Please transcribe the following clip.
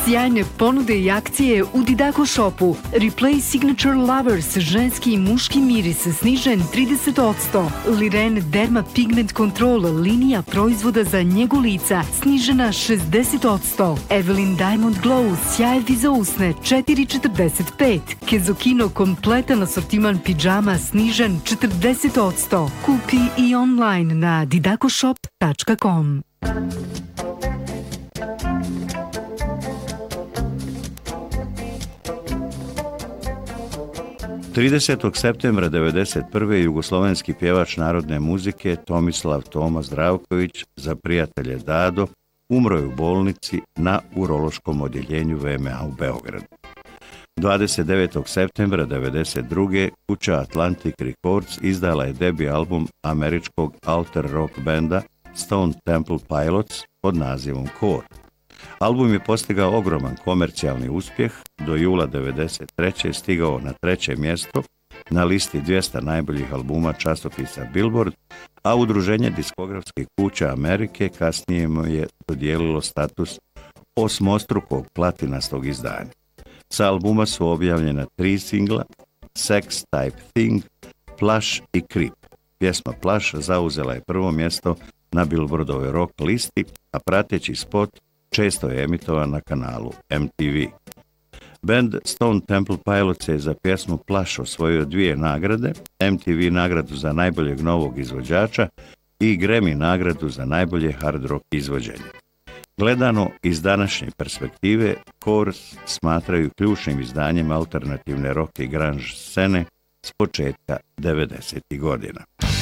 Sjajne ponude i akcije u Didaco Shopu. Replay Signature Lovers, ženski i muški miris snižen 30%. Liren Derma Pigment Control, linija proizvoda za njegu lica, snižena 60%. Evelyn Diamond Glow, sjajevi za usne, 4,45. Kezokino kompletan asortiman pidžama, snižen 40%. Kupi i online na didacoshop.com. 30. septembra 1991. jugoslovenski pjevač narodne muzike Tomislav Toma Zdravković, za prijatelje Dado, umro je u bolnici na urološkom odjeljenju VMA u Beogradu. 29. septembra 1992. kuća Atlantic Records izdala je debi album američkog alter rock benda Stone Temple Pilots pod nazivom Core. Album je postigao ogroman komercijalni uspjeh, do jula 1993. stigao na 3. mjesto na listi 200 najboljih albuma časopisa Billboard, a Udruženje diskografskih kuća Amerike kasnije mu je dodijelilo status osmostrukog platinastog izdanja. Sa albuma su objavljena 3 singla, Sex Type Thing, Plush i Creep. Pjesma Plush zauzela je prvo mjesto na Billboardovoj rock listi, a prateći spot često je emitovan na kanalu MTV. Band Stone Temple Pilots je za pjesmu Plush osvojio 2 nagrade, MTV nagradu za najboljeg novog izvođača i Grammy nagradu za najbolje hard rock izvođenje. Gledano iz današnje perspektive, Core smatraju ključnim izdanjem alternativne rock i grunge scene s početka 90. godina.